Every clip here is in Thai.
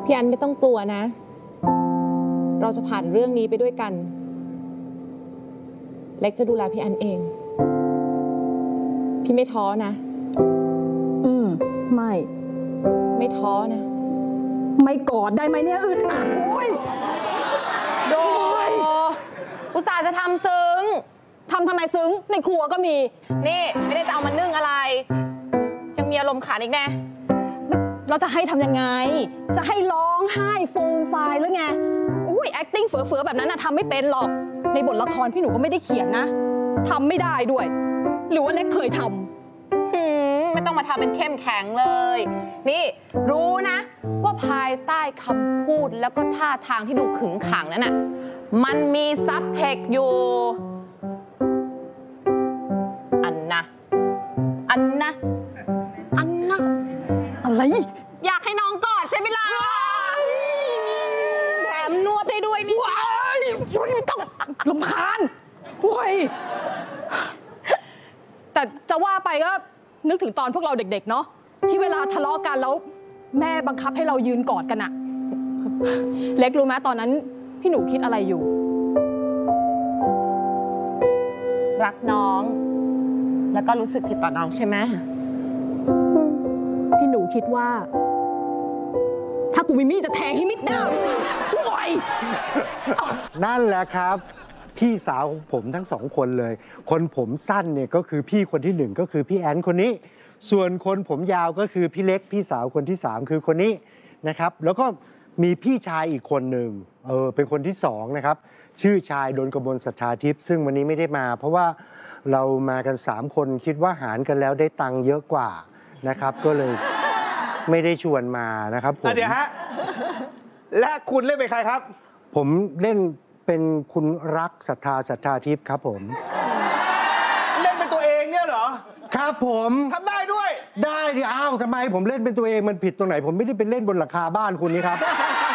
พี่อันไม่ต้องกลัวนะ เราจะผ่านเรื่องนี้ไปด้วยกัน เล็กจะดูแลพี่อันเอง พี่ไม่ท้อนะ ไม่ท้อนะไม่กอดได้ไหมเนี่ยอึดอัดโอ้ยโดยอุตส่าห์จะทำซึ้งทำไมซึ้งในครัวก็มีนี่ไม่ได้จะเอามานึ่งอะไร ยังมีอารมณ์ขันอีกแน่เราจะให้ทำยังไงจะให้ร้องไห้ฟูมฟายหรือไงอุ้ย acting เฟือๆแบบนั้นนะทำไม่เป็นหรอกในบทละครพี่หนูก็ไม่ได้เขียนนะทำไม่ได้ด้วยหรือว่าเล็กเคยทำไม่ต้องมาทำเป็นเข้มแข็งเลย นี่รู้นะว่าภายใต้คำพูดแล้วก็ท่าทางที่ดูขึงขังนั้นน่ะมันมีซับเทคอยู่อันนะอะไรอยากให้น้องกอดใช่ไหมล่ะแถมนวดให้ด้วยนี่ว้ายต้องรำคาญโว้ยแต่จะว่าไปก็นึกถึงตอนพวกเราเด็กๆเนาะที่เวลาทะเลาะกันแล้วแม่บังคับให้เรายืนกอดกันอะเล็กรู้ไหมตอนนั้นพี่หนูคิดอะไรอยู่รักน้องแล้วก็รู้สึกผิดต่อน้องใช่ไหมพี่หนูคิดว่าถ้ากูมีมีดจะแทงให้มิดดาวโว้ยนั่นแหละครับพี่สาวของผมทั้งสองคนเลยคนผมสั้นเนี่ยก็คือพี่คนที่หนึ่งก็คือพี่แอนคนนี้ส่วนคนผมยาวก็คือพี่เล็กพี่สาวคนที่สามคือคนนี้นะครับแล้วก็มีพี่ชายอีกคนหนึ่งเป็นคนที่สองนะครับชื่อชายดลกมลศรัทธาทิพย์ซึ่งวันนี้ไม่ได้มาเพราะว่าเรามากัน3คนคิดว่าหารกันแล้วได้ตังค์เยอะกว่านะครับก็เลยไม่ได้ชวนมานะครับผมเดี๋ยวฮะและคุณเล่นเป็นใครครับผมเล่นเป็นคุณรักศรัทธาทิพย์ครับผมเล่นเป็นตัวเองเนี่ยเหรอครับผมทำได้ด้วยได้ดิอ้าวทำไมผมเล่นเป็นตัวเองมันผิดตรงไหนผมไม่ได้เป็นเล่นบนหลังคาบ้านคุณนี่ครับ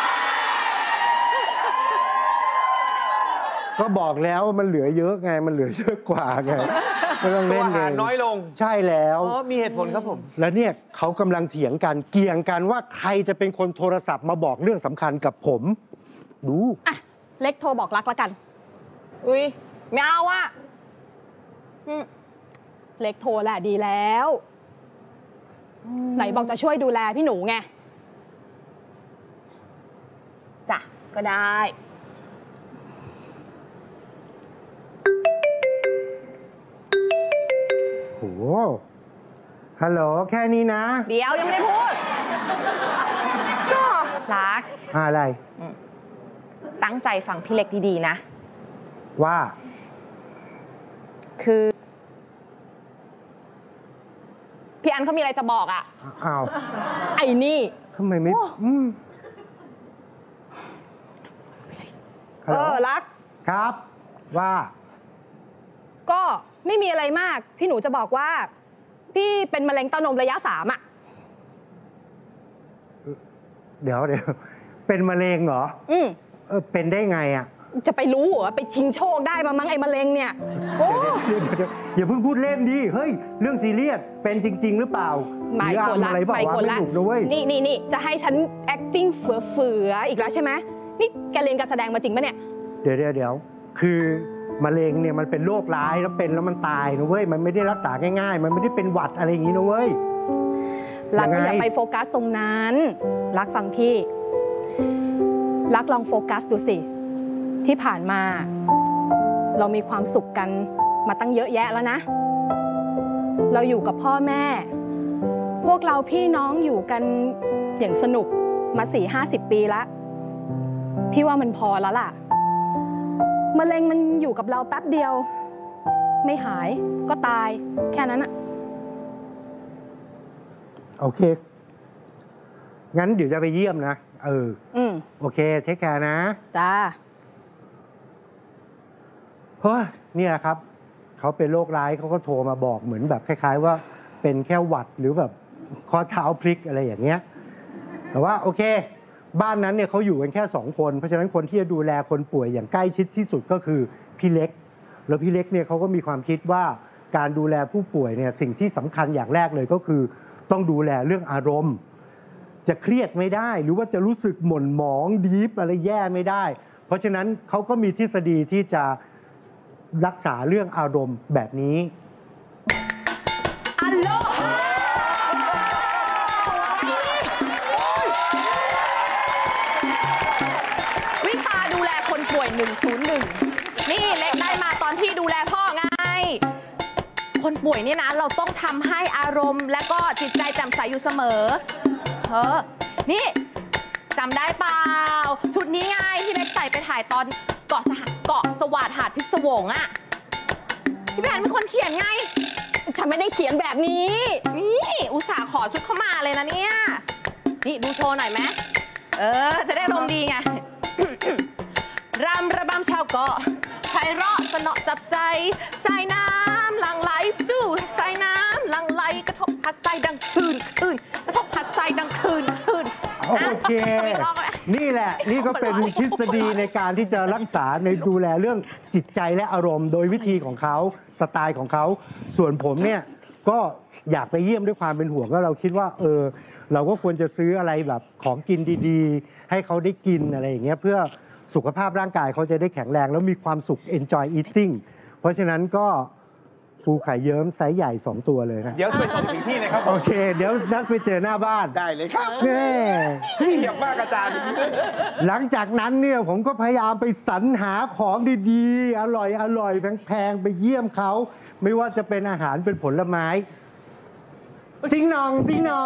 ก็บอกแล้วว่ามันเหลือเยอะไงมันเหลือเยอะกว่าไงไม่ต้องเล่นเลยน้อยลงใช่แล้วมีเหตุผลครับผมแล้วเนี่ยเขากำลังเถียงกันเกี่ยงกันว่าใครจะเป็นคนโทรศัพท์มาบอกเรื่องสำคัญกับผมดูเล็กโทรบอกรักแล้วกันอุ้ยไม่เอาอะเล็กโทรแหละดีแล้วไหนบอกจะช่วยดูแลพี่หนูไงจ้ะก็ได้โหฮัลโหลแค่นี้นะเดี๋ยวยังไม่ได้พูดก็รักอะไรตั้งใจฟังพี่เล็กดีๆนะว่าคือพี่อันเขามีอะไรจะบอกอ่ะอ้าวไอ้นี่ทำไมไม่รักครับว่าก็ไม่มีอะไรมากพี่หนูจะบอกว่าพี่เป็นมะเร็งเต้านมระยะ3อะเดี๋ยวเป็นมะเร็งเหรอเป็นได้ไงอะจะไปรู้เหรอไปชิงโชคได้มามั้งไอ้มะเร็งเนี่ยโอ้อย่าเพิ่งพูดเล่นดิเฮ้ยเรื่องซีเรียสเป็นจริงๆหรือเปล่าไม่คนละไม่คนละนี่จะให้ฉัน acting เฟืออีกแล้วใช่ไหมนี่แกเรียนการแสดงมาจริงปะเนี่ยเดี๋ยวคือมะเร็งเนี่ยมันเป็นโรคร้ายแล้วเป็นแล้วมันตายนะเว้ยมันไม่ได้รักษาง่ายๆมันไม่ได้เป็นหวัดอะไรอย่างนี้นะเว้ยรักอย่าไปโฟกัสตรงนั้นรักฟังพี่รักลองโฟกัสดูสิที่ผ่านมาเรามีความสุขกันมาตั้งเยอะแยะแล้วนะเราอยู่กับพ่อแม่พวกเราพี่น้องอยู่กันอย่างสนุกมา 40-50 ปีแล้วพี่ว่ามันพอแล้วล่ะมะเร็งมันอยู่กับเราแป๊บเดียวไม่หายก็ตายแค่นั้นอะโอเคงั้นเดี๋ยวจะไปเยี่ยมนะโอเคเทคแคร์นะจ้าเฮ้ยนี่แหละครับเขาเป็นโรคร้ายเขาก็โทรมาบอกเหมือนแบบคล้ายๆว่าเป็นแค่หวัดหรือแบบข้อเท้าพลิกอะไรอย่างเงี้ยแต่ว่าโอเคบ้านนั้นเนี่ยเขาอยู่กันแค่2คนเพราะฉะนั้นคนที่จะดูแลคนป่วยอย่างใกล้ชิดที่สุดก็คือพี่เล็กแล้วพี่เล็กเนี่ยเขาก็มีความคิดว่าการดูแลผู้ป่วยเนี่ยสิ่งที่สำคัญอย่างแรกเลยก็คือต้องดูแลเรื่องอารมณ์จะเครียดไม่ได้ หรือว่าจะรู้สึกหม่นหมองดีฟอะไรแย่ไม่ได้ เพราะฉะนั้นเขาก็มีทฤษฎีที่จะรักษาเรื่องอารมณ์แบบนี้อัลโลฮาวิชาดูแลคนป่วย 101 นี่เล็กได้มาตอนที่ดูแลพ่อไง คนป่วยนี่นะเราต้องทำให้อารมณ์และก็จิตใจแจ่มใสอยู่เสมอนี่จำได้เปล่า ชุดนี้ไงที่เล็กใส่ไปถ่ายตอนเกาะสวัสดหาดพิศวงอะพี่แพนเป็นคนเขียนไงฉันไม่ได้เขียนแบบนี้นี่อุตส่าห์ขอชุดเข้ามาเลยนะเนี่ย นี่ดูโชว์หน่อยไหมจะได้อารมณ์ดีไง รำระบำชาวเกาะไพเราะสนอจับใจสายน้ำหลั่งไหลสู่สายน้ำหลั่งไหลกระทบพัดทรายดังคืนกระทบพัดทรายดังคืนโอเค นี่แหละ นี่ก็เป็นทฤษฎีในการที่จะรักษาในดูแลเรื่องจิตใจและอารมณ์โดยวิธีของเขาสไตล์ของเขา ส่วนผมเนี่ยก็อยากไปเยี่ยมด้วยความเป็นห่วงก็เราคิดว่าเราก็ควรจะซื้ออะไรแบบของกินดีๆ ให้เขาได้กินอะไรอย่างเงี้ยเพื่อสุขภาพร่างกายเขาจะได้แข็งแรงแล้วมีความสุข enjoy eating เพราะฉะนั้นก็ปูไข่เยิ้มไซส์ใหญ่ 2 ตัวเลยนะเดี๋ยวไปส่งถึงที่เลยครับผโอมเค เดี๋ยวนัดไปเจอหน้าบ้านได้เลยครับแน่เฉียบมากอาจารย์หลังจากนั้นเนี่ยผมก็พยายามไปสรรหาของดีๆ อร่อยแพงๆ ไปเยี่ยมเขา ไม่ว่าจะเป็นอาหารเป็นผลไม้ติ๊งนอง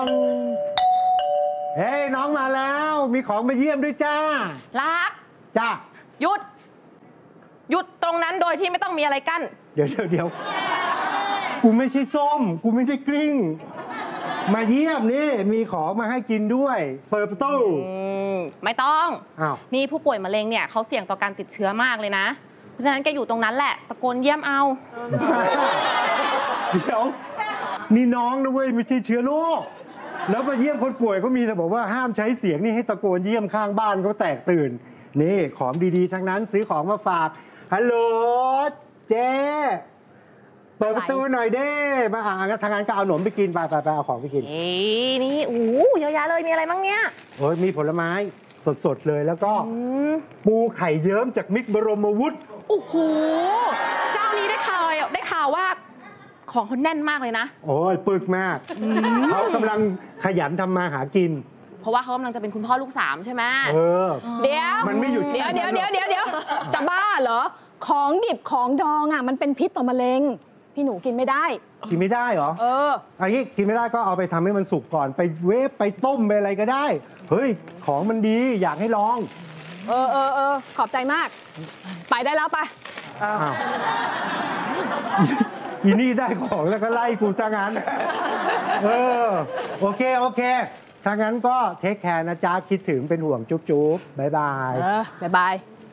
เฮ้ยน้องมาแล้ว มีของมาเยี่ยมด้วยจ้ารักจ้าหยุดตรงนั้นโดยที่ไม่ต้องมีอะไรกั้นเดี๋ยวกูไม่ใช่ส้ม กูไม่ได้กลิ้ง มาเยี่ยมนี่มีของมาให้กินด้วย เปิดประตูไม่ต้องอ้าวนี่ผู้ป่วยมะเร็งเนี่ยเขาเสี่ยงต่อการติดเชื้อมากเลยนะ เพราะฉะนั้นแกอยู่ตรงนั้นแหละ ตะโกนเยี่ยมเอาเดี๋ยวนี่น้องนะเว้ยไม่ใช่เชื้อโรคแล้วมาเยี่ยมคนป่วยเขามีแต่บอกว่าห้ามใช้เสียงนี่ให้ตะโกนเยี่ยมข้างบ้านเขาแตกตื่นนี่ของดีๆทั้งนั้นซื้อของมาฝากฮัลโหลเจ๊เปิดประตูหน่อยเด้มาทางนั้นก็เอาขนมไปกินไปเอาของไปกินนี่เยอะแยะเลยมีอะไรบ้างเนี่ยโอ้ยมีผลไม้สดๆเลยแล้วก็ปูไข่เยิ้มจากมิกบรมวุฒิโอ้โห เจ้านี้ได้ข่าวว่าของเขาแน่นมากเลยนะโอ้ยปึกมากเขากำลังขยันทำมาหากินเพราะว่าเขากำลังจะเป็นคุณพ่อลูก 3ใช่ไหมเดี๋ยวมันไม่หยุดเดี๋ยวจะบ้าเหรอ ของดิบของดองอ่ะมันเป็นพิษต่อมะเร็ง พี่หนูกินไม่ได้กินไม่ได้เหรอ อันนี้กินไม่ได้ก็เอาไปทำให้มันสุกก่อนไปเวฟไปต้มไปอะไรก็ได้ เฮ้ย ของมันดีอยากให้ลองขอบใจมาก ไปได้แล้วไปอ้าวอีนี่ได้ของแล้วก็ไล่กูซะงั้น โอเคถ้างั้นก็เทคแคร์นะจ๊ะคิดถึงเป็นห่วงจุ๊บบ๊ายบายบ๊ายบาย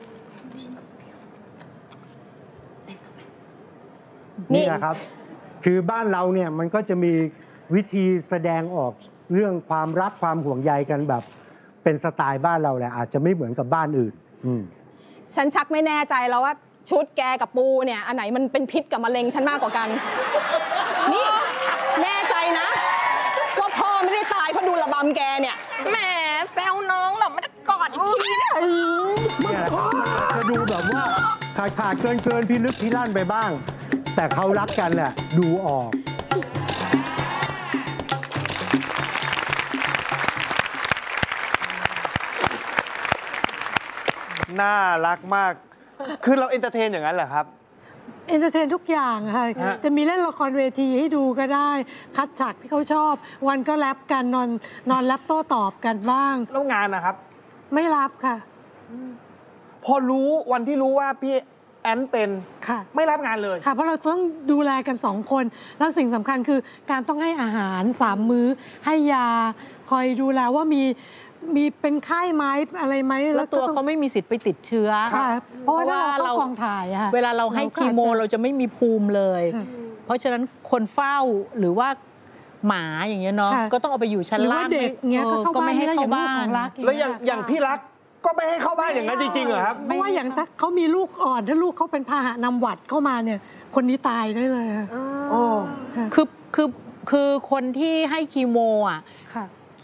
นี่แหละครับ คือบ้านเราเนี่ยมันก็จะมีวิธีแสดงออกเรื่องความรักความห่วงใยกันแบบ เป็นสไตล์บ้านเราแหละอาจจะไม่เหมือนกับบ้านอื่นฉันชักไม่แน่ใจแล้วว่าชุดแกกับปูเนี่ยอันไหนมันเป็นพิษกับมะเร็งฉันมากกว่ากัน นี่แน่ใจนะว่าพ่อไม่ได้ตายเพราะดูระบำแกเนี่ยแหมแซวน้องเหรอไม่ได้กอดอีกทีเนี่ยเนี่ยจะดูแบบว่าขาดเกินพี่ลึกพี่ลั่นไปบ้าง แต่เขารักกันแหละดูออกน่ารักมาก คือเราเอนเตอร์เทนอย่างนั้นเหรอครับเอนเตอร์เทนทุกอย่างค่ะฮะจะมีเล่นละครเวทีให้ดูก็ได้ คัดฉากที่เขาชอบ วันก็แรปกันนอนแรปโต้ตอบกันบ้างแล้วงานนะครับไม่รับค่ะพอรู้วันที่รู้ว่าพี่แอนเป็นค่ะไม่รับงานเลยค่ะ เพราะเราต้องดูแลกัน2 คน แล้วสิ่งสำคัญคือการต้องให้อาหาร3 มื้อ ให้ยา คอยดูแลว่ามีเป็นไข้ไหมอะไรไหมแล้วตัวเขาไม่มีสิทธิ์ไปติดเชื้อค่ะ เพราะว่าถ้าเราเพราะว่าเราเข้ากองถ่ายอะค่ะเวลาเราให้ก็คีอาจโมจะเราจะไม่มีภูมิเลยค่ะเพราะฉะนั้นคนเฝ้าหรือว่าหมาอย่างเงี้ยเนาะค่ะก็ต้องเอาไปอยู่ชั้นหรือล่าว่าง เด็กเงี้ยก็เข้าบ้านไม่ไม่ให้ได้อเข้าย่างลูกบ้าขนองรักแล้วอย่างพี่รักก็ไม่ให้เข้าบ้านอย่างนั้นจริงๆเหรอครับเพราะว่าอย่างถ้าเขามีลูกอ่อนถ้าลูกเขาเป็นพาหะนำหวัดเข้ามาเนี่ย คนนี้ตายได้เลยค่ะโอ้ค่ะคือคนที่ให้คีโมอ่ะค่ะ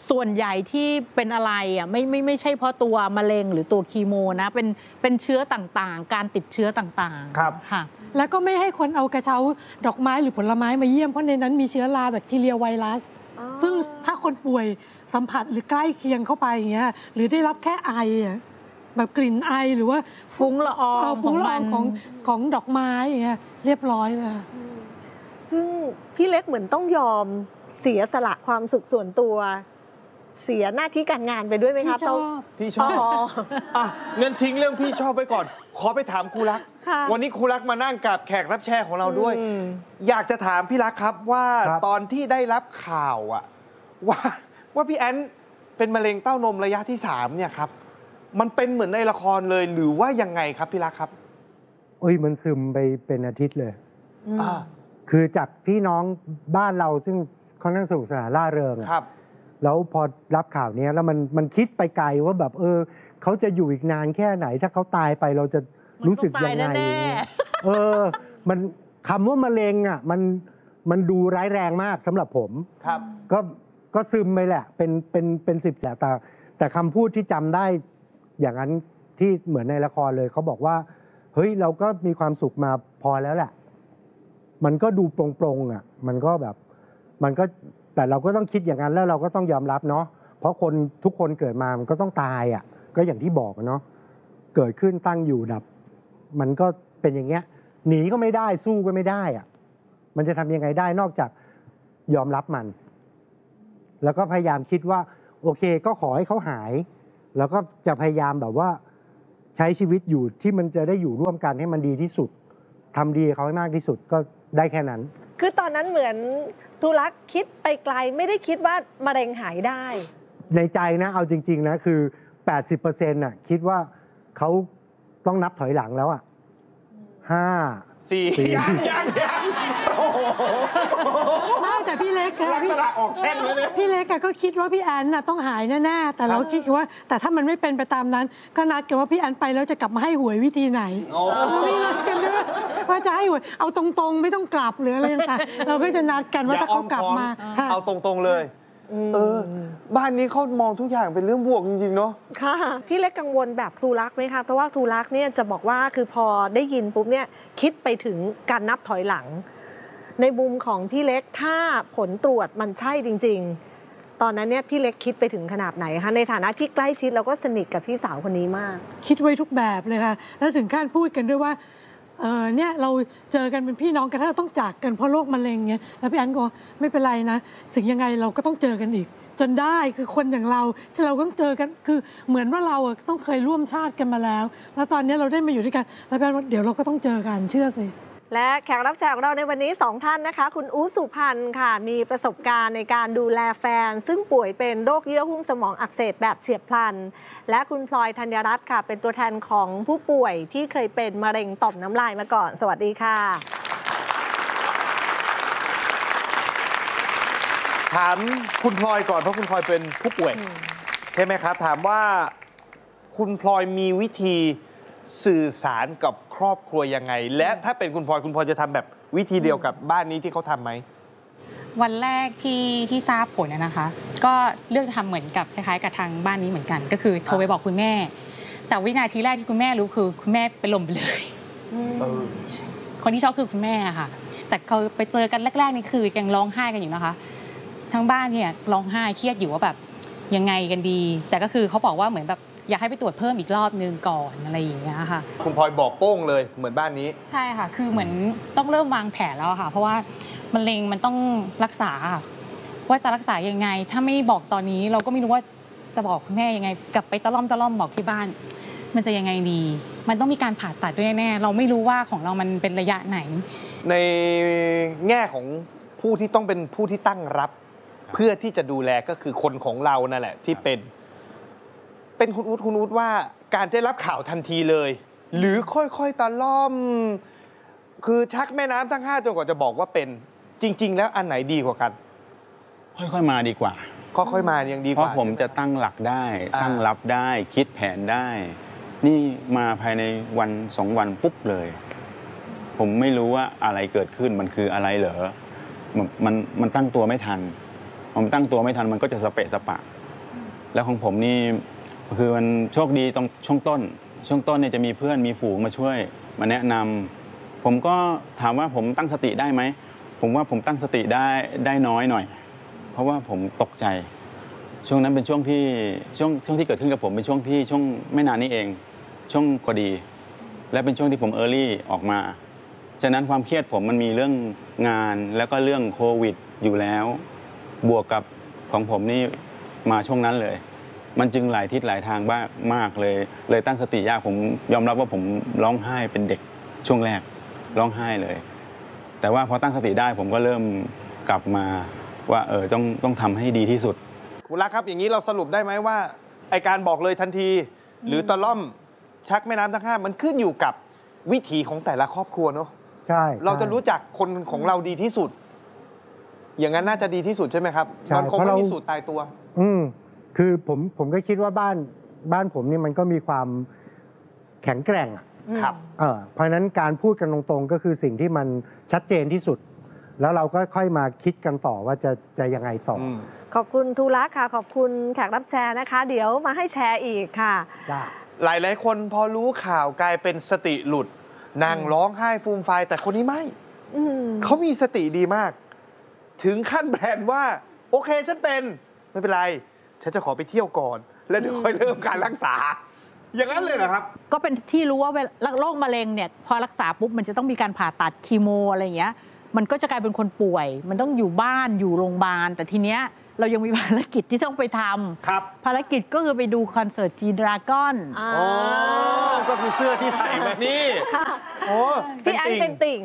ส่วนใหญ่ที่เป็นอะไรอ่ะไม่ใช่เพราะตัวมะเร็งหรือตัวคีโมนะเป็นเชื้อต่างๆ การติดเชื้อต่างๆครับค่ะแล้วก็ไม่ให้คนเอากระเช้าดอกไม้หรือผลไม้มาเยี่ยมเพราะในนั้นมีเชื้อราแบคทีเรียไวรัส ซึ่งถ้าคนป่วยสัมผัสหรือใกล้เคียงเข้าไปอย่างเงี้ยหรือได้รับแค่ไออะแบบกลิ่นไอหรือว่าฟุ้งละอองฟุ้งละอองของมันของดอกไม้อย่างเงี้ยเรียบร้อยเลยค่ะซึ่งพี่เล็กเหมือนต้องยอมเสียสละความสุขส่วนตัว เสียหน้าที่การงานไปด้วยไหมคะพี่ชอบพี่ชอบอ่ะเงินทิ้งเรื่องพี่ชอบไปก่อน ขอไปถามครูรักค่ะวันนี้ครูรักมานั่งกับแขกรับแขกของเราด้วยอืมอยากจะถามพี่รักครับว่าครับตอนที่ได้รับข่าวอะว่าพี่แอนเป็นมะเร็งเต้านมระยะที่ 3เนี่ยครับ มันเป็นเหมือนในละครเลยหรือว่ายังไงครับพี่รักครับเอ้ยมันซึมไปเป็นอาทิตย์เลยอ่าคือจากพี่น้องบ้านเราซึ่งค่อนข้างสนุกสนานร่าเริงอะครับแล้วพอรับข่าวเนี้ยแล้วมันคิดไปไกลว่าแบบเขาจะอยู่อีกนานแค่ไหน ถ้าเขาตายไปเราจะรู้สึกยังไงมันต้องตายแน่ๆมันคำว่ามะเร็งอ่ะมันดูร้ายแรงมากสำหรับผมครับก็ซึมไปแหละเป็น10 แต่คำพูดที่จำได้อย่างนั้นที่เหมือนในละครเลยเขาบอกว่าเฮ้ยเราก็มีความสุขมาพอแล้วแหละ มันก็ดูโปร่งๆอ่ะมันก็แบบมันก็แต่เราก็ต้องคิดอย่างนั้นแล้วเราก็ต้องยอมรับเนาะเพราะคนทุกคนเกิดมามันก็ต้องตายอ่ะก็อย่างที่บอกเนาะเกิดขึ้นตั้งอยู่ดับ มันก็เป็นอย่างเงี้ยหนีก็ไม่ได้สู้ก็ไม่ได้อ่ะมันจะทำยังไงได้นอกจากยอมรับมัน แล้วก็พยายามคิดว่าโอเคก็ขอให้เขาหาย แล้วก็จะพยายามแบบว่าใช้ชีวิตอยู่ที่มันจะได้อยู่ร่วมกันให้มันดีที่สุดทำดีกับเขาให้มากที่สุดก็ได้แค่นั้นคือตอนนั้นเหมือนทุลักษ์คิดไปไกลไม่ได้คิดว่ามะเร็งหายได้ในใจนะเอาจริงๆนะคือ 80%น่ะคิดว่าเขาต้องนับถอยหลังแล้วอ่ะ5 สี่ 4 ยังโอ้โหไม่แต่พี่เล็กอะลักษณะออกแช่งเลยเนี่ยพี่เล็กอะก็คิดว่าพี่แอนน่ะต้องหายแน่ๆแต่เราคิดว่า แต่ถ้ามันไม่เป็นไปตามนั้น ก็นัดกันว่าพี่แอนไปแล้วจะกลับมาให้หวยวิธีไหนโอ้มีนัดกันด้วยว่าจะให้หวยเอาตรงๆ ไม่ต้องกลับหรืออะไรต่างๆเราก็จะนัดกันว่าถ้าเขากลับมาค่ะเอาตรงๆเลย บ้านนี้เขามองทุกอย่างเป็นเรื่องบวกจริงๆเนาะค่ะ พี่เล็กกังวลแบบครูรักไหมคะ เพราะว่าครูรักเนี่ยจะบอกว่าคือพอได้ยินปุ๊บเนี่ยคิดไปถึงการนับถอยหลัง ในมุมของพี่เล็กถ้าผลตรวจมันใช่จริง ๆ ตอนนั้นเนี่ยพี่เล็กคิดไปถึงขนาดไหนคะในฐานะที่ใกล้ชิดแล้วก็สนิทกับพี่สาวคนนี้มากคิดไว้ทุกแบบเลยค่ะ แล้วถึงขั้นพูดกันด้วยว่าเนี่ยเราเจอกันเป็นพี่น้องกันถ้าเราต้องจากกันเพราะโรคมะเร็งเงี้ยแล้วพี่แอนก็ไม่เป็นไรนะถึงยังไงเราก็ต้องเจอกันอีก จนได้คือคนอย่างเราที่เราต้องเจอกันคือเหมือนว่าเราอะต้องเคยร่วมชาติกันมาแล้ว แล้วตอนนี้เราได้มาอยู่ด้วยกันแล้วพี่แอนว่าเดี๋ยวเราก็ต้องเจอกันเชื่อสิและแขกรับเชิญของเราในวันนี้ 2 ท่านนะคะ คุณอู๋สุพรรณค่ะ มีประสบการณ์ในการดูแลแฟน ซึ่งป่วยเป็นโรคเยื่อหุ้มสมองอักเสบแบบเฉียบพลัน และคุณพลอยธัญรัตน์ค่ะ เป็นตัวแทนของผู้ป่วยที่เคยเป็นมะเร็งต่อมน้ำลายมาก่อน สวัสดีค่ะถามคุณพลอยก่อนเพราะคุณพลอยเป็นผู้ป่วยใช่ไหมครับ ถามว่าคุณพลอยมีวิธีสื่อสารกับครอบครัวยังไง และถ้าเป็นคุณพลอยจะทำแบบวิธีเดียวกับบ้านนี้ที่เขาทำไหมวันแรกที่ทราบผลนะคะ ก็เลือกจะทำเหมือนกับคล้ายๆกับทางบ้านนี้เหมือนกัน ก็คือโทรไปบอกคุณแม่ แต่วินาทีแรกที่คุณแม่รู้คือคุณแม่เป็นลมไปเลย คนที่ช็อกคือคุณแม่ค่ะ แต่เขาไปเจอกันแรกๆนี่คือยังร้องไห้กันอยู่นะคะ ทั้งบ้านเนี่ยร้องไห้เครียดอยู่ว่าแบบยังไงกันดี แต่ก็คือเขาบอกว่าเหมือนแบบอยากให้ไปตรวจเพิ่มอีกรอบนึงก่อนอะไรอย่างเงี้ยค่ะคุณพลอยบอกโป้งเลยเหมือนบ้านนี้ใช่ค่ะ คือเหมือนต้องเริ่มวางแผนแล้วค่ะ เพราะว่ามะเร็งมันต้องรักษาว่าจะรักษายังไง ถ้าไม่บอกตอนนี้เราก็ไม่รู้ว่าจะบอกคุณแม่ยังไง กลับไปตะล่อมบอกที่บ้าน มันจะยังไงดี มันต้องมีการผ่าตัดด้วยแน่ๆเราไม่รู้ว่าของเรามันเป็นระยะไหนในแง่ของผู้ที่ต้องเป็นผู้ที่ตั้งรับ เพื่อที่จะดูแลก็คือคนของเรานั่นแหละที่เป็นคุณอู๊ดว่าการได้รับข่าวทันทีเลย หรือค่อยๆตะล่อม คือชักแม่น้ำทั้ง5จนกว่าจะบอกว่าเป็นจริง ๆ แล้วอันไหนดีกว่ากันค่อยๆมาดีกว่าค่อยๆมายังดีกเพว่าราะผมจะตั้งหลักได้อ่าตั้งรับได้ คิดแผนได้ นี่มาภายในวัน2 วันปุ๊บเลย ผมไม่รู้ว่าอะไรเกิดขึ้นมันคืออะไรเหรอมันตั้งตัวไม่ทันผมตั้งตัวไม่ทันมันก็จะสเปะสปะแล้วของผมนี่คือมันโชคดีตรงช่วงต้นเนี่ยจะมีเพื่อนมีฝูงมาช่วยมาแนะนำผมก็ถามว่าผมตั้งสติได้ไหมผมว่าผมตั้งสติได้น้อยหน่อย เพราะว่าผมตกใจช่วงนั้นเป็นช่วงที่เกิดขึ้นกับผมเป็นช่วงไม่นานนี้เองช่วงพอดีและเป็นช่วงที่ผมเออร์ลี่ออกมาฉะนั้นความเครียดผมมันมีเรื่องงานแล้วก็เรื่องโควิดอยู่แล้วบวกกับของผมนี่มาช่วงนั้นเลยมันจึงหลายทิศหลายทางมากเลยตั้งสติยากผมยอมรับว่าผมร้องไห้เป็นเด็กช่วงแรกร้องไห้เลยแต่ว่าพอตั้งสติได้ผมก็เริ่มกลับมาว่าต้องทำให้ดีที่สุดคุณรักครับอย่างนี้เราสรุปได้ไหมว่าไอการบอกเลยทันทีหรือตะล่อมชักแม่น้ำทั้งห้ามันขึ้นอยู่กับวิถีของแต่ละครอบครัวเนาะใช่เราจะรู้จักคนของเราดีที่สุดอย่างนั้นน่าจะดีที่สุดใช่ไหมครับมันคงไม่มีสูตรตายตัวคือผมก็คิดว่าบ้านผมนี่มันก็มีความแข็งแกร่งครับเพราะฉะนั้นการพูดกันตรงๆก็คือสิ่งที่มันชัดเจนที่สุดแล้วเราก็ค่อยมาคิดกันต่อว่าจะยังไงต่อขอบคุณทูลักษ์ค่ะขอบคุณแขกรับแชร์นะคะเดี๋ยวมาให้แชร์อีกค่ะหลายคนพอรู้ข่าวกลายเป็นสติหลุดนางร้องไห้ฟูมไฟแต่คนนี้ไม่เขามีสติดีมากถึงขั้นแบนว่าโอเคฉันเป็นไม่เป็นไรฉันจะขอไปเที่ยวก่อนแล้วเดี๋ยวค่อยเริ่มการรักษาอย่างนั้นเลยเหรอครับก็เป็นที่รู้ว่าโรคมะเร็งเนี่ยพอรักษาปุ๊บมันจะต้องมีการผ่าตัดคีโมอะไรอย่างเงี้ยมันก็จะกลายเป็นคนป่วยมันต้องอยู่บ้านอยู่โรงพยาบาลแต่ทีเนี้ยเรายังมีภารกิจที่ต้องไปทำครับภารกิจก็คือไปดูคอนเสิร์ตจีดราก้อนก็คือเสื้อที่ใส่แบบนี้โอ้พี่แอนเป็นติ่ง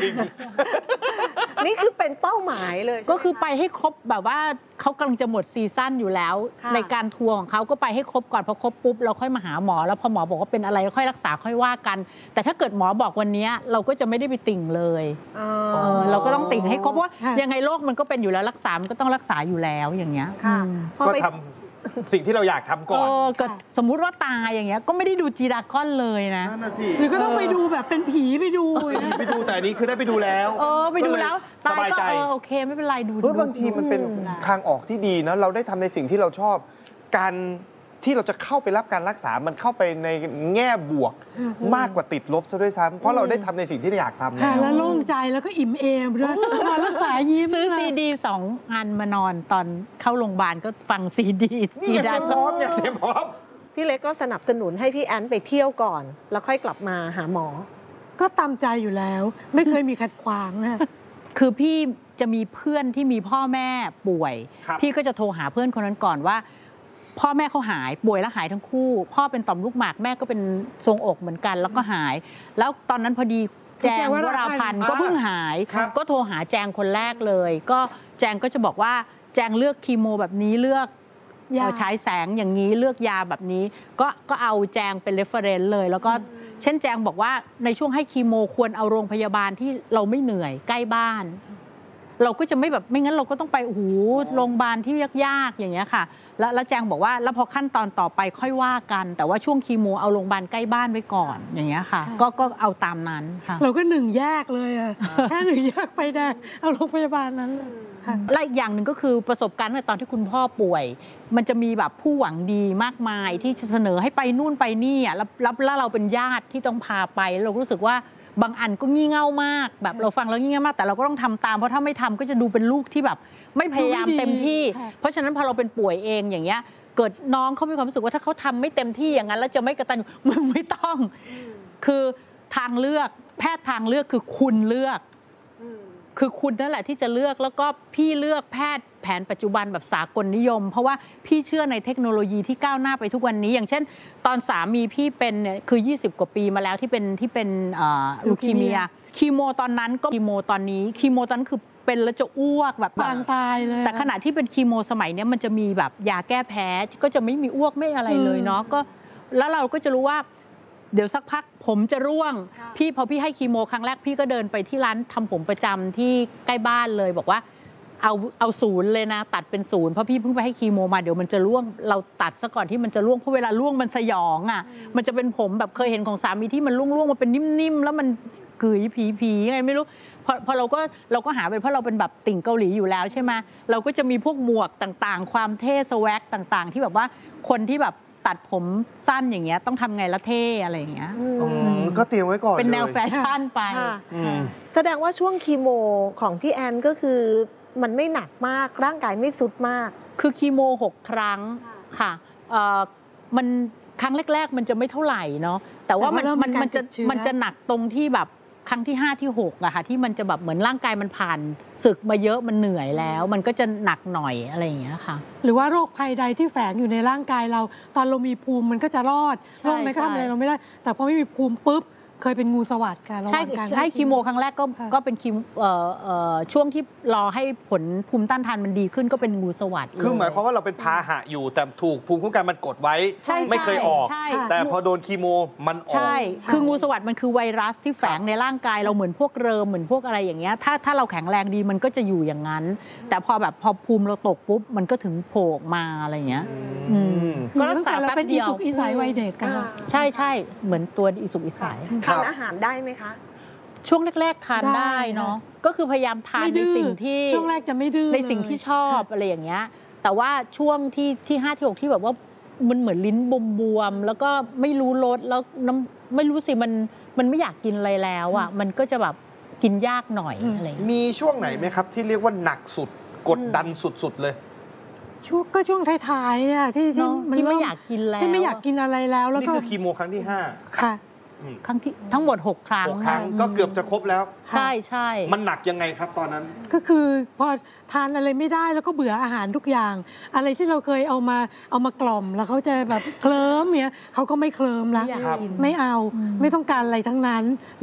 นี่คือเป็นเป้าหมายเลยก็คือไปให้ครบแบบว่าเขากำลังจะหมดซีซั่นอยู่แล้วในการทัวร์ของเขาก็ไปให้ครบก่อนพอครบปุ๊บเราค่อยมาหาหมอแล้วพอหมอบอกว่าเป็นอะไรค่อยรักษาค่อยว่ากันแต่ถ้าเกิดหมอบอกวันนี้เราก็จะไม่ได้ไปติ่งเลยเราก็ต้องติ่งให้ครบว่ายังไงโรคมันก็เป็นอยู่แล้วรักษามันก็ต้องรักษาอยู่แล้วอย่างเงี้ยก็ทำสิ่งที่เราอยากทำก่อนก็สมมุติว่าตายอย่างเงี้ยก็ไม่ได้ดูจีดากอนเลยนะนั่นสิหรือก็ต้องไปดูแบบเป็นผีไปดูแต่นี้คือได้ไปดูแล้วไปดูแล้วตายก็โอเคไม่เป็นไรดูบางทีมันเป็นทางออกที่ดีนะเราได้ทำในสิ่งที่เราชอบการที่เราจะเข้าไปรับการรักษามันเข้าไปในแง่บวกมากกว่าติดลบซะด้วยซ้ำเพราะเราได้ทำในสิ่งที่เราอยากทำแล้วโล่งใจแล้วก็อิ่มเอมด้วยมารักษายิ้มซื้อซีดี2 อันมานอนตอนเข้าโรงพยาบาลก็ฟังซีดีจีดาก้อนเนี่ยเตรียมพร้อมพี่เล็กก็สนับสนุนให้พี่แอนไปเที่ยวก่อนแล้วค่อยกลับมาหาหมอก็ตามใจอยู่แล้วไม่เคยมีขัดขวางนะคือพี่จะมีเพื่อนที่มีพ่อแม่ป่วยพี่ก็จะโทรหาเพื่อนคนนั้นก่อนว่าพ่อแม่เขาหายป่วยแล้วหายทั้งคู่พ่อเป็นต่อมลูกหมากแม่ก็เป็นทรวงอกเหมือนกันแล้วก็หายแล้วตอนนั้นพอดีแจงวราพันธ์ก็เพิ่งหายก็โทรหาแจงคนแรกเลยก็แจงก็จะบอกว่าแจงเลือกคีโมแบบนี้เลือกฉายแสงอย่างนี้เลือกยาแบบนี้ก็เอาแจงเป็นเรฟเฟอเรนซ์เลยแล้วก็เช่นแจงบอกว่าในช่วงให้คีโมควรเอาโรงพยาบาลที่เราไม่เหนื่อยใกล้บ้านเราก็จะไม่แบบไม่งั้นเราก็ต้องไปโรงพยาบาลที่ยากๆอย่างเงี้ยค่ะแล้วแจงบอกว่าแล้วพอขั้นตอนต่อไปค่อยว่ากันแต่ว่าช่วงคีโมเอาโรงพยาบาลใกล้บ้านไว้ก่อนอย่างเงี้ยค่ะก็เอาตามนั้นค่ะเราก็1 แยกเลยอะแค่1 แยกไปได้เอาโรงพยาบาลนั้นและอีกอย่างหนึ่งก็คือประสบการณ์ตอนที่คุณพ่อป่วยมันจะมีแบบผู้หวังดีมากมายที่จะเสนอให้ไปนู่นไปนี่อ่ะแล้วเราเป็นญาติที่ต้องพาไปเรารู้สึกว่าบางอันก็งี่เง่ามากแบบเราฟังแล้วงี่เง่ามากแต่เราก็ต้องทำตามเพราะถ้าไม่ทำก็จะดูเป็นลูกที่แบบไม่พยายามเต็มที่เพราะฉะนั้นพอเราเป็นป่วยเองอย่างเงี้ยเกิดน้องเขามีความรู้สึกว่าถ้าเขาทำไม่เต็มที่อย่างนั้นแล้วจะไม่กตัญญูมึงไม่ต้องคือทางเลือกแพทย์ทางเลือกคือคุณเลือกคือคุณนั่นแหละที่จะเลือกแล้วก็พี่เลือกแพทย์แผนปัจจุบันแบบสากลนิยมเพราะว่าพี่เชื่อในเทคโนโลยีที่ก้าวหน้าไปทุกวันนี้อย่างเช่นตอนสามีพี่เป็นเนี่ยคือ20 กว่าปีมาแล้วที่เป็นลูคีเมียคีโมตอนนั้นก็คีโมตอนนี้คีโมตอนนั้นคือเป็นแล้วจะอ้วกแบบปางตายเลยแต่ขณะที่เป็นคีโมสมัยนี้มันจะมีแบบยาแก้แพ้ก็จะไม่มีอ้วกไม่อะไรเลยเนาะก็แล้วเราก็จะรู้ว่าเดี๋ยวสักพักผมจะร่วงพอพี่ให้คีโมครั้งแรกพี่ก็เดินไปที่ร้านทำผมประจำที่ใกล้บ้านเลยบอกว่าเอา0เลยนะตัดเป็น0เพราะพี่เพิ่งไปให้คีโมมาเดี๋ยวมันจะร่วงเราตัดซะก่อนที่มันจะร่วงเพราะเวลาร่วงมันสยองอ่ะมันจะเป็นผมแบบเคยเห็นของสามีที่มันร่วงมาเป็นนิ่มๆแล้วมันกึ๋ยผีไงไม่รู้พอเราก็หาเป็นเพราะเราเป็นแบบติ่งเกาหลีอยู่แล้วใช่ไหมเราก็จะมีพวกหมวกต่างๆ ความเท่สแว็กต่างๆ ที่แบบว่าคนที่แบบตัดผมสั้นอย่างเงี้ยต้องทำไงละเท่อะไรอย่างเงี้ยก็เตรียมไว้ก่อนเป็นแนวลยแฟชั่นไปค่ะอืมแสดงว่าช่วงคีโมของพี่แอนก็คือมันไม่หนักมากร่างกายไม่สุดมากคือคีโม6 ครั้งค่ะมันครั้งแรกๆ มันจะไม่เท่าไหร่เนาะแต่ว่าแต่ว่าเริ่มมีการจะติดเชื้อมันจะหนักตรงที่แบบครั้งที่ 5 ที่6อะค่ะที่มันจะแบบเหมือนร่างกายมันผ่านศึกมาเยอะมันเหนื่อยแล้ว มันก็จะหนักหน่อยอะไรอย่างเงี้ยค่ะหรือว่าโรคภัยใดที่แฝงอยู่ในร่างกายเรา ตอนเรามีภูมิมันก็จะรอดใช่โรคนั้นก็ทำอะไรใช่เราไม่ได้ แต่พอไม่มีภูมิปุ๊บเคยเป็นงูสวัสด์ค่ะระหใช่ว่างการให้คีโมครั้งแรกก็ค่ะก็เป็นคีโมช่วงที่รอให้ผลภูมิต้านทานมันดีขึ้นก็เป็นงูสวัสด์คือหมายความเลว่าเราเป็นพาหะอยู่แต่ถูกภูมิคุ้มกันมันกดไว้ใช่ไม่เคยออกใช่แต่พอโดนคีโมมันออกใช่ คืองูสวัสด์มันคือไวรัสที่แฝงในร่างกายเราเหมือนพวกเริมเหมือนพวกอะไรอย่างเงี้ยถ้าเราแข็งแรงดีมันก็จะอยู่อย่างนั้น แต่พอภูมิเราตกปุ๊บมันก็ถึงโผล่ออกมาอะไรอย่างเงี้ย อืมก็รักษาแล้วเป็นอีสุกอีใสวัยเด็กกันค่ะใช่ใช่เหมือนตัวอิสุกอิสัยครัทานบอาหารได้ไหมคะช่วงแรก ๆ ทานได้ได้เนาะค่ะก็คือพยายามทานไม่ในดื้อสิ่งที่ช่วงแรกจะไม่ดื้อในสิ่งเลยที่ชอบอะไรอย่างเงี้ย แต่ว่าช่วงที่5 ที่ 6 ที่แบบว่ามันเหมือนลิ้นบวมๆแล้วก็ไม่รู้รสแล้วไม่รู้สิมันไม่อยากกินอะไรแล้วอ่ะมันก็จะแบบกินยากหน่อยอะไรอย่างเงี้ยมีช่วงไหนไหมครับ ที่เรียกว่าหนักสุดกดดันสุดๆเลยช่วงท้ายๆเนี่ยที่เนอะที่ไม่เริ่อยากกินแล้วที่ไม่อยากกินอะไรแล้วแล้วนี่ก็คือคีโมครั้งที่ค่ะครั้งที่ทั้งหมด 6 ครั้ง 6 ครั้งก็เกือบจะครบแล้วใช่ใช่มันหนักยังไงครับตอนนั้นก็คือพอทานอะไรไม่ได้แล้วก็เบื่ออาหารทุกอย่าง อะไรที่เราเคยเอามากล่อมแล้วเขาจะแบบเคลิ้มเนี้ยเขาก็ไม่เคลิ้มละไม่อยากครับกินไม่เอาไม่ต้องการอะไรทั้งนั้น